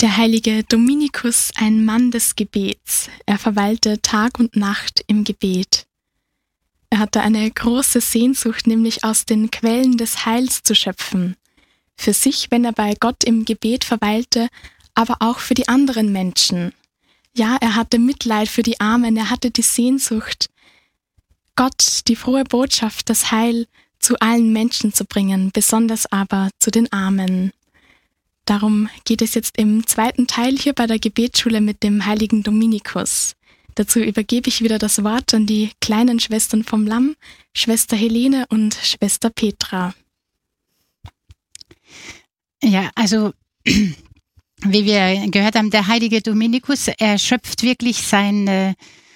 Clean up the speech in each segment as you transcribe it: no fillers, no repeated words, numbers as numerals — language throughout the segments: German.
Der heilige Dominikus, ein Mann des Gebets. Er verweilte Tag und Nacht im Gebet. Er hatte eine große Sehnsucht, nämlich aus den Quellen des Heils zu schöpfen. Für sich, wenn er bei Gott im Gebet verweilte, aber auch für die anderen Menschen. Ja, er hatte Mitleid für die Armen, er hatte die Sehnsucht, Gott die frohe Botschaft, das Heil zu allen Menschen zu bringen, besonders aber zu den Armen. Darum geht es jetzt im zweiten Teil hier bei der Gebetsschule mit dem heiligen Dominikus. Dazu übergebe ich wieder das Wort an die kleinen Schwestern vom Lamm, Schwester Helene und Schwester Petra. Ja, also wie wir gehört haben, der heilige Dominikus, er schöpft wirklich sein,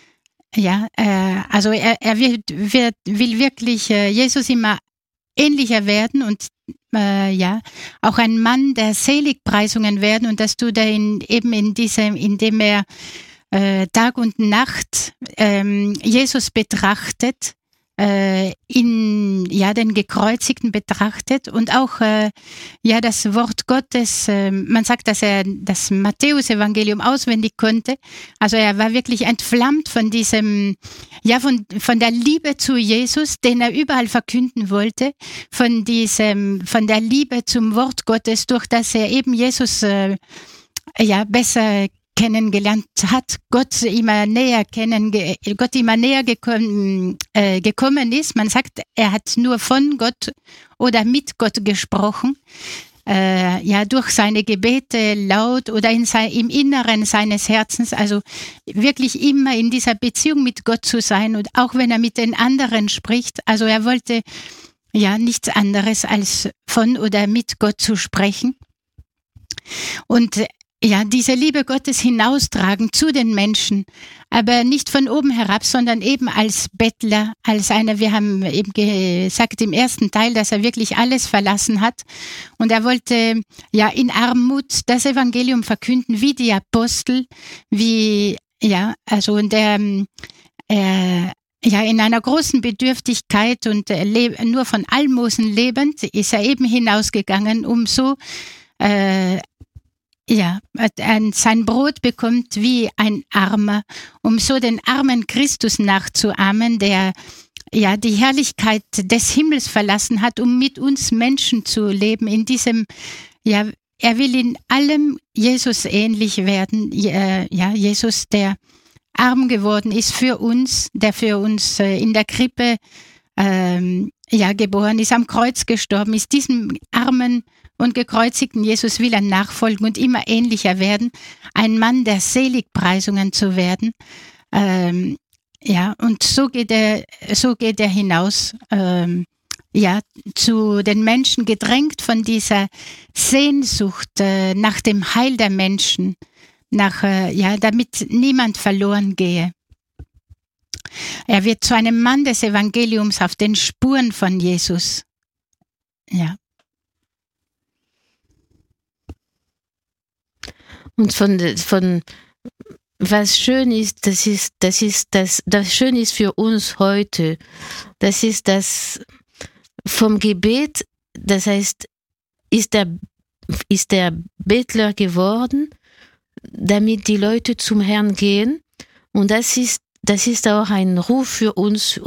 also er will wirklich Jesus immer ähnlicher werden und auch ein Mann der Seligpreisungen werden, und das tut er indem er Tag und Nacht Jesus betrachtet, den Gekreuzigten betrachtet und auch das Wort Gottes, man sagt, dass er das Matthäus-Evangelium auswendig konnte. Also er war wirklich entflammt von diesem, von der Liebe zu Jesus, den er überall verkünden wollte, von der Liebe zum Wort Gottes, durch das er eben Jesus besser kennengelernt hat, Gott immer näher gekommen ist. Man sagt, er hat nur von Gott oder mit Gott gesprochen, durch seine Gebete laut oder im Inneren seines Herzens, also wirklich immer in dieser Beziehung mit Gott zu sein, und auch wenn er mit den anderen spricht, also er wollte nichts anderes als von oder mit Gott zu sprechen. Und diese Liebe Gottes hinaustragen zu den Menschen, aber nicht von oben herab, sondern eben als Bettler, als einer, wir haben eben gesagt im ersten Teil, dass er wirklich alles verlassen hat, und er wollte in Armut das Evangelium verkünden, wie die Apostel, in einer großen Bedürftigkeit und nur von Almosen lebend, ist er eben hinausgegangen, um so sein Brot bekommt wie ein Armer, um so den armen Christus nachzuahmen, der die Herrlichkeit des Himmels verlassen hat, um mit uns Menschen zu leben. In diesem, er will in allem Jesus ähnlich werden. Jesus, der arm geworden ist für uns, der für uns in der Krippe geboren ist, am Kreuz gestorben ist, diesem armen und gekreuzigten Jesus will er nachfolgen und immer ähnlicher werden, ein Mann der Seligpreisungen zu werden. Und so geht er hinaus, zu den Menschen, gedrängt von dieser Sehnsucht nach dem Heil der Menschen, damit niemand verloren gehe. Er wird zu einem Mann des Evangeliums auf den Spuren von Jesus. Ja. Und von was schön ist, das schön ist für uns heute. Das ist das vom Gebet, das heißt, ist der Bettler geworden, damit die Leute zum Herrn gehen. Und das ist auch ein Ruf für uns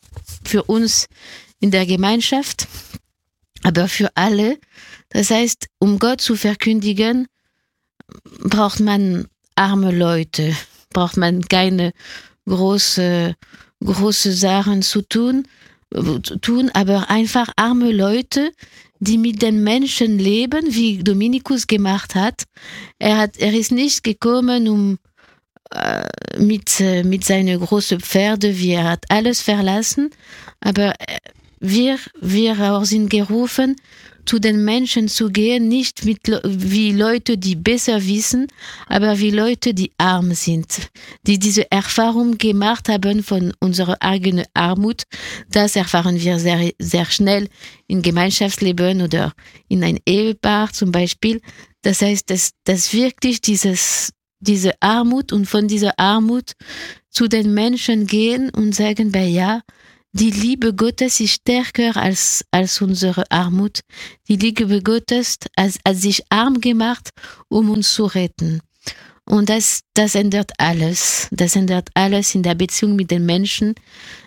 in der Gemeinschaft, aber für alle. Das heißt, um Gott zu verkündigen, braucht man arme Leute, braucht man keine große Sachen zu tun, aber einfach arme Leute, die mit den Menschen leben, wie Dominikus gemacht hat. Er ist nicht gekommen, um mit seinen großen Pferde, er hat alles verlassen, aber wir auch sind gerufen, zu den Menschen zu gehen, nicht wie Leute, die besser wissen, aber wie Leute, die arm sind, die diese Erfahrung gemacht haben von unserer eigenen Armut. Das erfahren wir sehr, sehr schnell im Gemeinschaftsleben oder in ein Ehepaar zum Beispiel. Das heißt, dass wirklich diese Armut und von dieser Armut zu den Menschen gehen und sagen, die Liebe Gottes ist stärker als unsere Armut. Die Liebe Gottes hat sich arm gemacht, um uns zu retten. Und das ändert alles. Das ändert alles in der Beziehung mit den Menschen,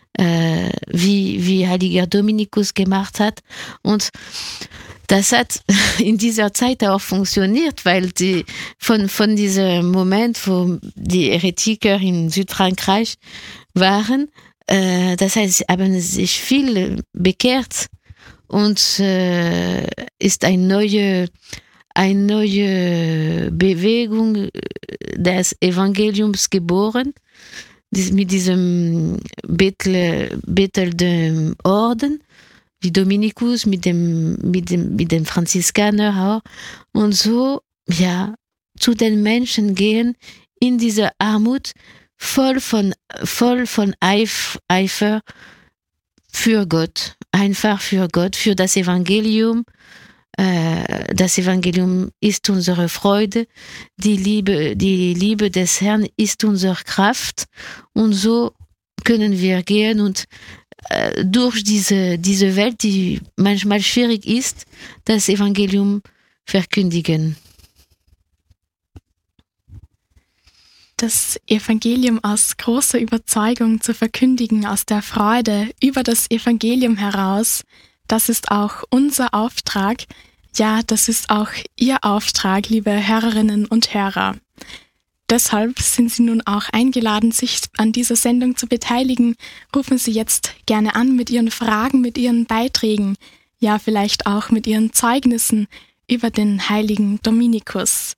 wie Heiliger Dominikus gemacht hat. Und das hat in dieser Zeit auch funktioniert, weil von diesem Moment, wo die Heretiker in Südfrankreich waren, das heißt, haben sich viel bekehrt und ist eine neue Bewegung des Evangeliums geboren, mit diesem bettelnden Orden, wie Dominikus, mit den Franziskanern auch. Und so, ja, zu den Menschen gehen in dieser Armut, voll von Eifer für Gott, einfach für Gott, für das Evangelium. Das Evangelium ist unsere Freude, die Liebe des Herrn ist unsere Kraft, und so können wir gehen und durch diese Welt, die manchmal schwierig ist, das Evangelium verkündigen. Das Evangelium aus großer Überzeugung zu verkündigen, aus der Freude über das Evangelium heraus, das ist auch unser Auftrag. Ja, das ist auch Ihr Auftrag, liebe Hörerinnen und Hörer. Deshalb sind Sie nun auch eingeladen, sich an dieser Sendung zu beteiligen. Rufen Sie jetzt gerne an mit Ihren Fragen, mit Ihren Beiträgen, ja vielleicht auch mit Ihren Zeugnissen über den heiligen Dominikus.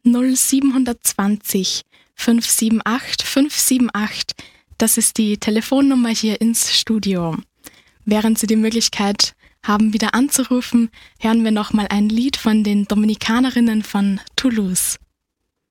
0720 578 578, das ist die Telefonnummer hier ins Studio. Während Sie die Möglichkeit haben, wieder anzurufen, hören wir nochmal ein Lied von den Dominikanerinnen von Toulouse.